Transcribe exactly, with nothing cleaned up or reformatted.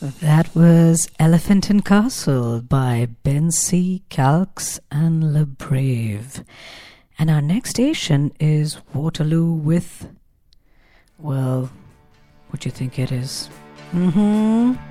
That was Elephant and Castle by Ben C. Calx and Le Brave. And our next station is Waterloo with, well, what do you think it is? Mm-hmm.